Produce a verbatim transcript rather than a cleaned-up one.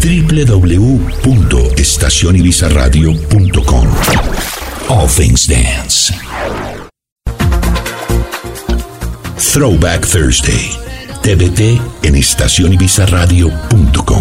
w w w punto estación ibiza radio punto com. All Things Dance. Throwback Thursday. T V T en estación ibiza radio punto com.